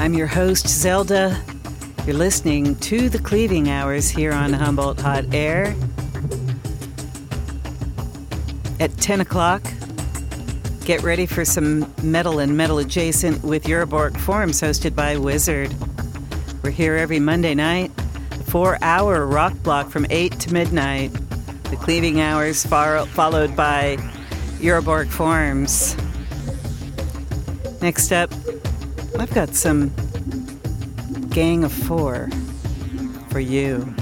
I'm your host, Zelda. You're listening to the Cleaving Hours here on Humboldt Hot Air. At 10 o'clock, get ready for some metal and metal adjacent with Euroborg Forums hosted by Wizard. We're here every Monday night, 4-hour rock block from 8 to midnight. The Cleaving Hours followed by Euroborg Forums. Next up, I've got some Gang of Four for you.